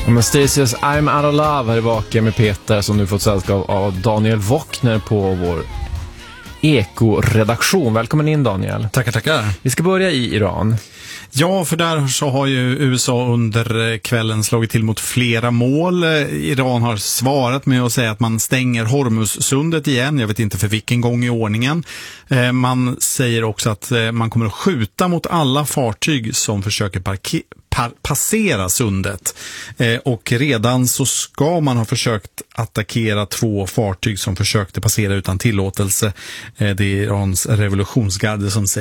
Anastasias I'm Out of Love här tillbaka med Peter som nu fått sällskap av Daniel Wockner på vår Eko-redaktion. Välkommen in, Daniel. Tackar. Vi ska börja i Iran. Ja, för där så har ju USA under kvällen slagit till mot flera mål. Iran har svarat med att säga att man stänger Hormuzsundet igen. Jag vet inte för vilken gång i ordningen. Man säger också att man kommer att skjuta mot alla fartyg som försöker passera sundet. Och redan så ska man ha försökt attackera 2 fartyg som försökte passera utan tillåtelse. Det är Irans revolutionsgarde som säger